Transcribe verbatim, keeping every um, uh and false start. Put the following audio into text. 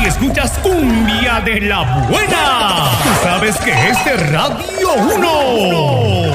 y escuchas cumbia de la buena. Tú sabes que es de Radio uno.